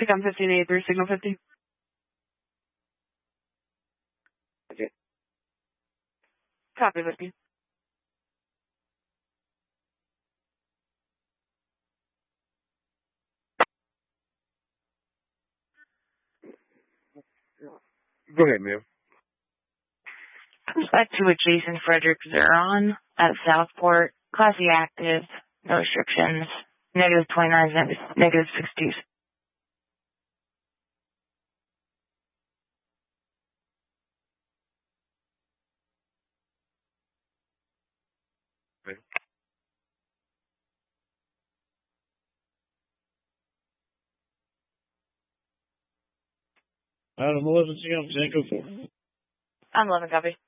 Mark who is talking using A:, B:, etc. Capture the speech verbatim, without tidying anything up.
A: Become fifteen eighty-three, signal fifty.
B: Okay.
A: Copy, Whiskey.
B: Go ahead, ma'am.
C: Comes back to a Jason Frederick Zeron at Southport. Class E active. No restrictions. Negative twenty-nine, negative sixty.
B: Okay.
D: Item eleven, Tango four.
A: I'm eleven, copy.